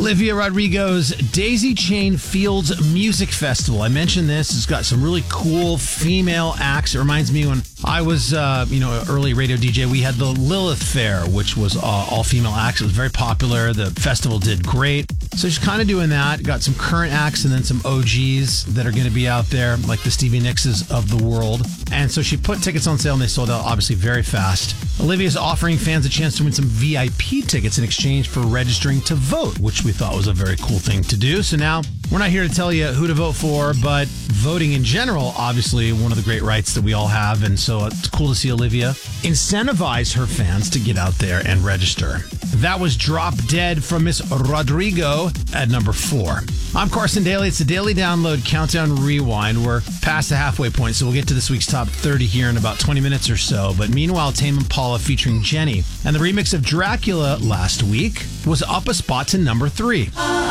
Olivia Rodrigo's Daisy Chain Fields Music Festival. I mentioned this. It's got some really cool female acts. It reminds me when I was, early radio DJ, we had the Lilith Fair, which was all female acts. It was very popular. The festival did great. So she's kind of doing that. Got some current acts and then some OGs that are going to be out there, like the Stevie Nickses of the world. And so she put tickets on sale and they sold out obviously very fast. Olivia's offering fans a chance to win some VIP tickets in exchange for registering to vote, which we thought was a very cool thing to do. So now we're not here to tell you who to vote for, but voting in general, obviously one of the great rights that we all have. And so it's cool to see Olivia incentivize her fans to get out there and register. That was Drop Dead from Miss Rodrigo at number 4. I'm Carson Daly. It's the Daily Download Countdown Rewind. We're past the halfway point, so we'll get to this week's top 30 here in about 20 minutes or so. But meanwhile, Tame Impala featuring Jenny and the remix of Dracula last week was up a spot to number 3.